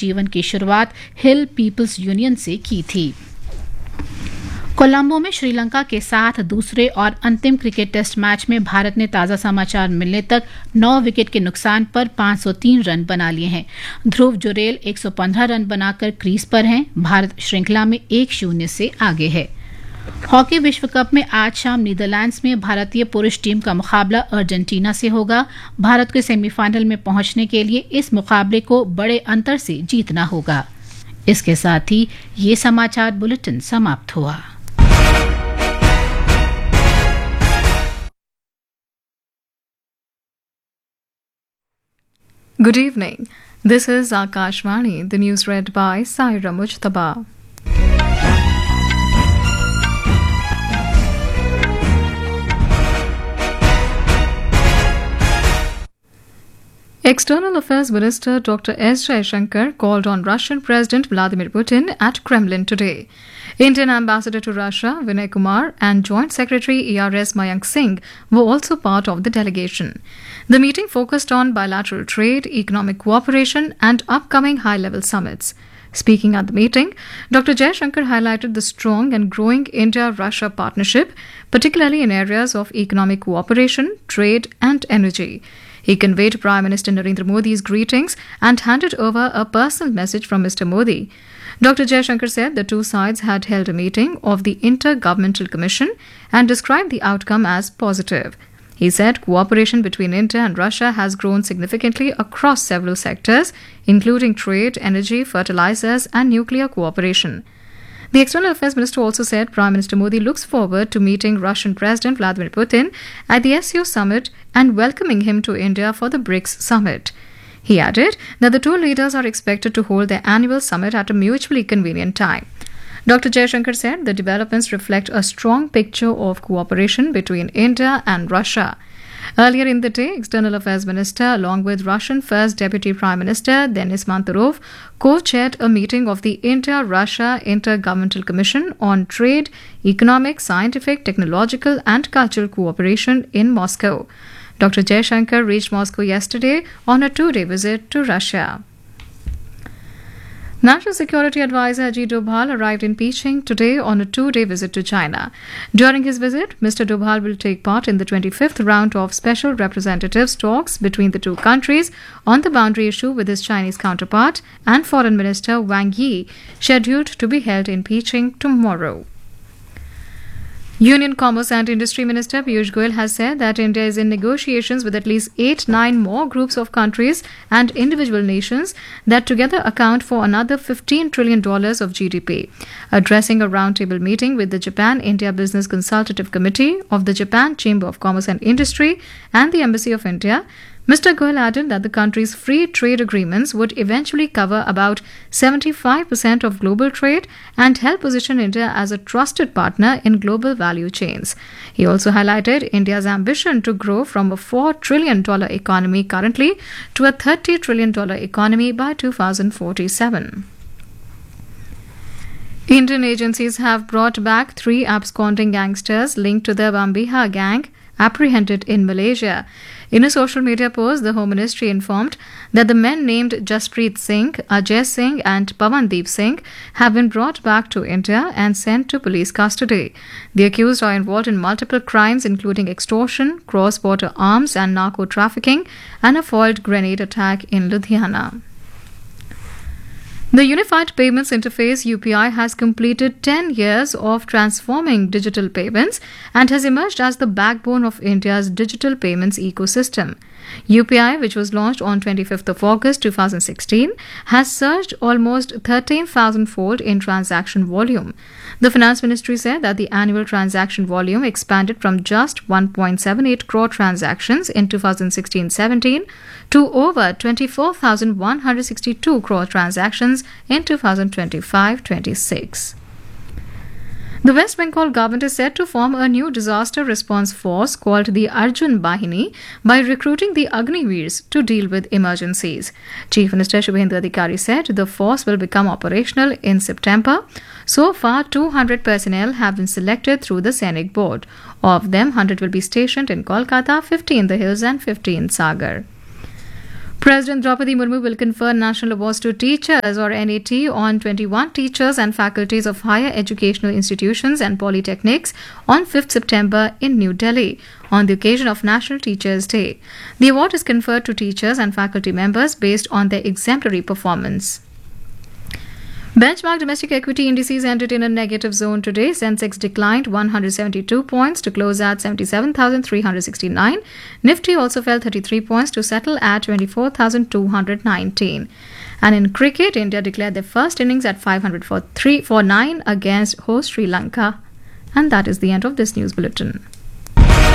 जीवन की शुरुआत हिल पीपल्स यूनियन से की थी। कोलंबो में श्रीलंका के साथ दूसरे और अंतिम क्रिकेट टेस्ट मैच में भारत ने ताज़ा समाचार मिलने तक 9 विकेट के नुकसान पर 503 रन बना लिए हैं। ध्रुव जुरेल 115 रन बनाकर क्रीज पर हैं। भारत श्रृंखला में 1-0 से आगे है। हॉकी विश्व कप में आज शाम नीदरलैंड्स में भारतीय पुरुष टीम का मुकाबला अर्जेंटीना से होगा। भारत को सेमीफाइनल में पहुंचने के लिए इस मुकाबले को बड़े अंतर से जीतना होगा। इसके साथ ही ये समाचार बुलेटिन समाप्त हुआ। Good evening. This is Akashvani, the news read by Saira Mujtaba. External Affairs Minister Dr. S. Jaishankar called on Russian President Vladimir Putin at Kremlin today. Indian Ambassador to Russia Vinay Kumar and Joint Secretary ERS Mayank Singh were also part of the delegation. The meeting focused on bilateral trade, economic cooperation and upcoming high-level summits. Speaking at the meeting, Dr. Jaishankar highlighted the strong and growing India-Russia partnership, particularly in areas of economic cooperation, trade and energy. He conveyed Prime Minister Narendra Modi's greetings and handed over a personal message from Mr. Modi. Dr. Jaishankar said the two sides had held a meeting of the Intergovernmental Commission and described the outcome as positive. He said cooperation between India and Russia has grown significantly across several sectors, including trade, energy, fertilizers, and nuclear cooperation. The External Affairs Minister also said Prime Minister Modi looks forward to meeting Russian President Vladimir Putin at the SCO summit and welcoming him to India for the BRICS summit. He added that the two leaders are expected to hold their annual summit at a mutually convenient time. Dr. Jaishankar said the developments reflect a strong picture of cooperation between India and Russia. Earlier in the day, External Affairs Minister, along with Russian First Deputy Prime Minister Denis Manturov, co-chaired a meeting of the India-Russia Intergovernmental Commission on Trade, Economic, Scientific, Technological and Cultural Cooperation in Moscow. Dr. Jaishankar reached Moscow yesterday on a 2-day visit to Russia. National Security Advisor Ajit Doval arrived in Beijing today on a 2-day visit to China. During his visit, Mr. Doval will take part in the 25th round of Special Representatives talks between the two countries on the boundary issue with his Chinese counterpart and Foreign Minister Wang Yi, scheduled to be held in Beijing tomorrow. Union Commerce and Industry Minister Piyush Goyal has said that India is in negotiations with at least 8-9 more groups of countries and individual nations that together account for another $15 trillion of GDP. Addressing a roundtable meeting with the Japan-India Business Consultative Committee of the Japan Chamber of Commerce and Industry and the Embassy of India, Mr. Goyal added that the country's free trade agreements would eventually cover about 75% of global trade and help position India as a trusted partner in global value chains. He also highlighted India's ambition to grow from a $4 trillion economy currently to a $30 trillion economy by 2047. Indian agencies have brought back 3 absconding gangsters linked to the Bambiha gang apprehended in Malaysia. In a social media post, the Home Ministry informed that the men named Jaspreet Singh, Ajay Singh and Pawandeep Singh have been brought back to India and sent to police custody. The accused are involved in multiple crimes including extortion, cross-border arms and narco-trafficking and a foiled grenade attack in Ludhiana. The Unified Payments Interface UPI has completed 10 years of transforming digital payments and has emerged as the backbone of India's digital payments ecosystem. UPI, which was launched on 25th of August 2016, has surged almost 13,000-fold in transaction volume. The Finance Ministry said that the annual transaction volume expanded from just 1.78 crore transactions in 2016-17 to over 24,162 crore transactions in 2025-26. The West Bengal government is set to form a new disaster response force called the Arjun Bahini by recruiting the Agniveers to deal with emergencies. Chief Minister Shubhendra Adhikari said the force will become operational in September. So far, 200 personnel have been selected through the Sainik board. Of them, 100 will be stationed in Kolkata, 50 in the hills and 50 in Sagar. President Draupadi Murmu will confer National Awards to Teachers or NAT on 21 teachers and faculties of higher educational institutions and polytechnics on 5th September in New Delhi on the occasion of National Teachers' Day. The award is conferred to teachers and faculty members based on their exemplary performance. Benchmark domestic equity indices ended in a negative zone today. Sensex declined 172 points to close at 77,369. Nifty also fell 33 points to settle at 24,219. And in cricket, India declared their first innings at 500 for 9 against host Sri Lanka. And that is the end of this news bulletin.